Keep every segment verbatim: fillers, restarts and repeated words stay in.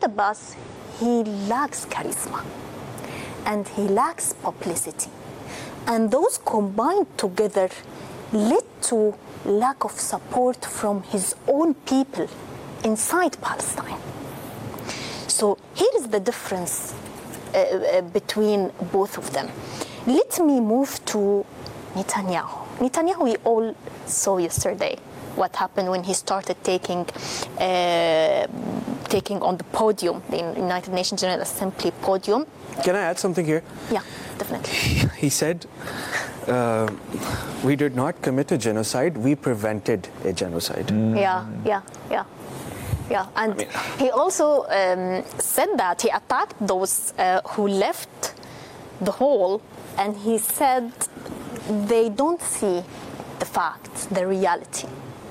Abbas, he lacks charisma and he lacks publicity. And those combined together led to lack of support from his own people inside Palestine. So here is the difference uh, uh, between both of them. Let me move to Netanyahu. Netanyahu, we all saw yesterday what happened when he started taking uh, taking on the podium, the United Nations General Assembly podium. Can I add something here? Yeah, definitely. He said, uh, we did not commit a genocide, we prevented a genocide. Mm. Yeah, yeah, yeah. Yeah, and I mean, he also um, said that he attacked those uh, who left the hall, and he said they don't see the facts, the reality.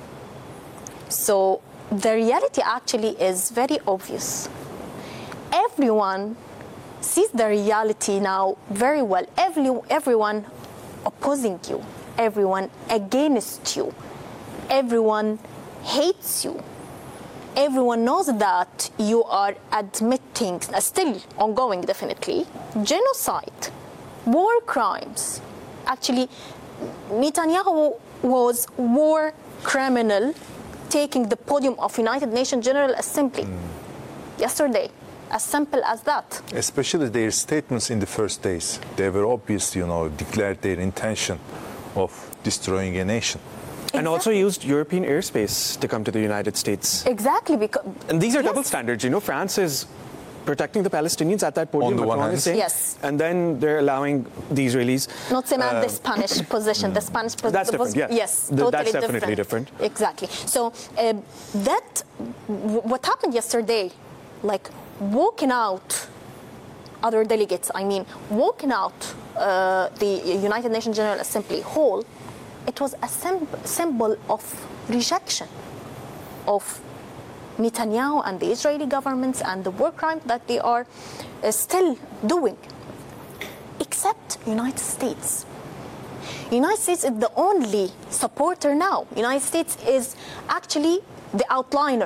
So the reality actually is very obvious. Everyone sees the reality now very well. Every, everyone opposing you, everyone against you, everyone hates you. Everyone knows that you are admitting, uh, still ongoing definitely, genocide, war crimes. Actually, Netanyahu was war criminal taking the podium of United Nations General Assembly mm. yesterday. As simple as that. Especially their statements in the first days. They were obvious, you know, declared their intention of destroying a nation. Exactly. And also used European airspace to come to the United States. Exactly. Because, and these are yes. double standards. You know, France is protecting the Palestinians at that podium. On the one hand. Saying, yes. And then they're allowing the Israelis. Not same uh, as the Spanish position. The Spanish position. That's different, yes. Yes, the, totally that's definitely different. different. Exactly. So uh, that, w- what happened yesterday, like walking out, other delegates, I mean, walking out uh, the United Nations General Assembly hall, it was a sim- symbol of rejection of Netanyahu and the Israeli governments and the war crime that they are uh, still doing, except United States. United States is the only supporter now. United States is actually the outliner.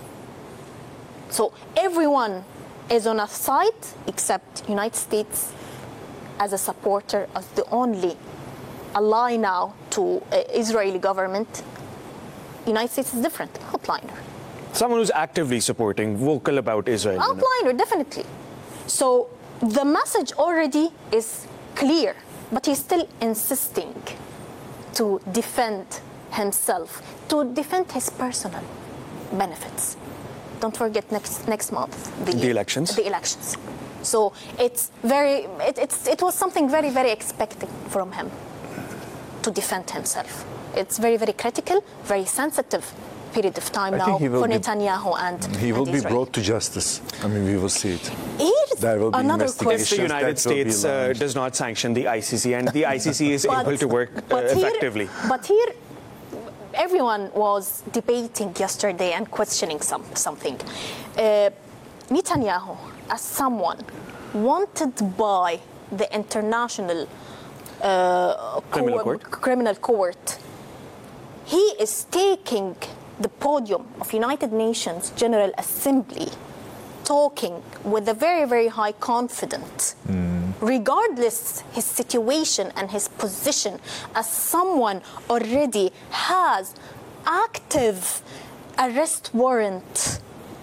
So everyone is on a side except United States as a supporter, as the only ally now to uh, Israeli government. United States is different, outliner. Someone who's actively supporting, vocal about Israel. Outliner, you know? definitely. So the message already is clear, but he's still insisting to defend himself, to defend his personal benefits. Don't forget next next month the, the elections. The elections. So it's very it, it's it was something very very expected from him to defend himself. It's very very critical, very sensitive period of time I now for be, Netanyahu and he will and be Israel. brought to justice. I mean, we will see it. Here's there will be another question. The United States uh, does not sanction the I C C, and the I C C is but, able to work uh, here, effectively. But here, everyone was debating yesterday and questioning some, something. Uh, Netanyahu, as someone wanted by the international uh, criminal, court, court. criminal court, he is taking the podium of United Nations General Assembly, talking with a very, very high confidence, mm. regardless his situation and his position, as someone already has active arrest warrant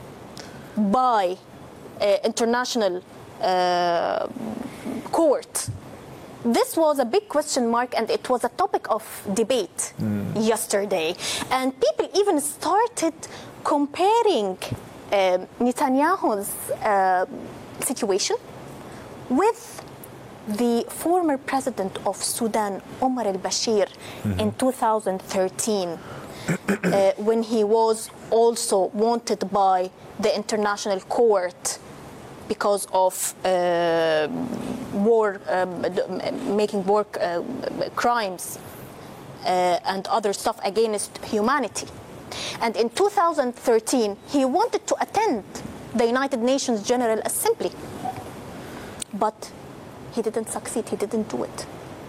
by uh, international uh, court. This was a big question mark, and it was a topic of debate mm. yesterday. And people even started comparing uh, Netanyahu's uh, situation with the former president of Sudan, Omar al-Bashir, mm-hmm. in two thousand thirteen, uh, when he was also wanted by the international court because of uh, war, um, making war uh, crimes uh, and other stuff against humanity. And in two thousand thirteen, he wanted to attend the United Nations General Assembly, but he didn't succeed, he didn't do it.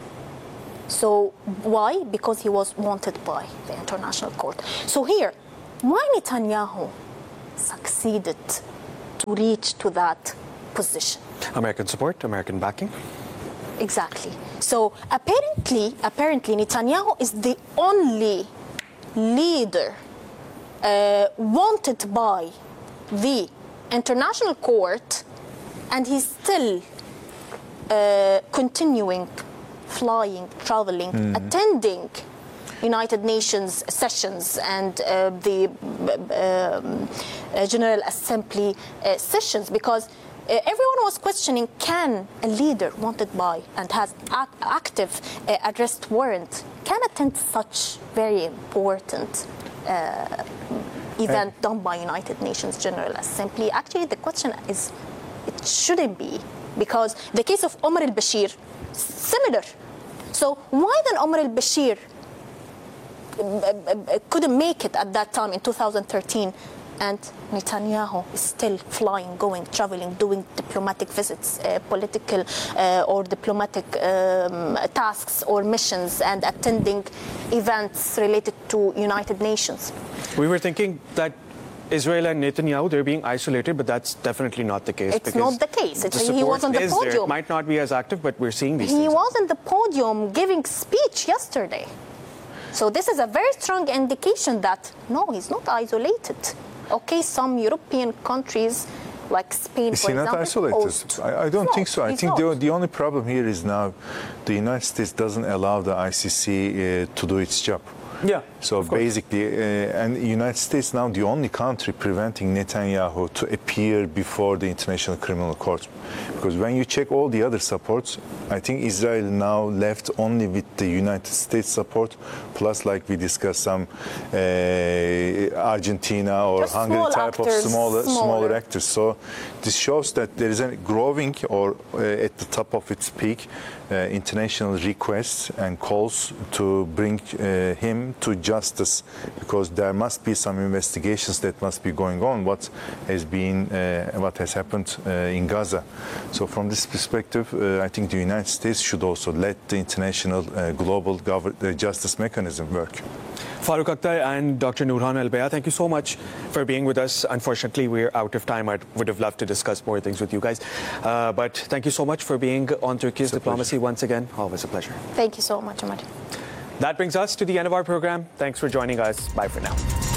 So why? Because he was wanted by the international court. So here, why Netanyahu succeeded to reach to that position. American support, American backing. Exactly. So apparently, apparently Netanyahu is the only leader uh, wanted by the international court, and he's still uh, continuing, flying, traveling, mm. attending United Nations sessions and uh, the um, uh, General Assembly uh, sessions, because uh, everyone was questioning, can a leader wanted by and has ac active uh, arrest warrant can attend such very important uh, event uh, done by United Nations General Assembly? Actually, the question is, it shouldn't be, because the case of Omar al-Bashir, similar. So why then Omar al-Bashir couldn't make it at that time in two thousand thirteen, and Netanyahu is still flying, going, traveling, doing diplomatic visits, uh, political uh, or diplomatic um, tasks or missions, and attending events related to United Nations? We were thinking that Israel and Netanyahu, they're being isolated, but that's definitely not the case. It's not the case. It's, the he was on the is podium. There. It might not be as active, but we're seeing these he things. He was on the podium giving speech yesterday. So this is a very strong indication that, no, he's not isolated. Okay, some European countries like Spain, is for he example, not isolated? host. I, I don't No, think so. I he's think not. the, the only problem here is now the United States doesn't allow the I C C uh, to do its job. Yeah. So basically, uh, and the United States now the only country preventing Netanyahu to appear before the International Criminal Court. Because when you check all the other supports, I think Israel now left only with the United States support, plus, like we discussed, some uh, Argentina or Just Hungary small type actors, of smaller, smaller smaller actors. So this shows that there is a growing, or uh, at the top of its peak, uh, international requests and calls to bring uh, him to justice, because there must be some investigations that must be going on what has been uh, what has happened uh, in Gaza. So from this perspective, uh, I think the United States should also let the international uh, global uh, justice mechanism work. Farooq Akhtar and Doctor Nourhan Al-Baya, thank you so much for being with us. Unfortunately, we're out of time. I would have loved to discuss more things with you guys. Uh, but thank you so much for being on Turkey's Diplomacy once again. Always a pleasure. Thank you so much, Omar. That brings us to the end of our program. Thanks for joining us. Bye for now.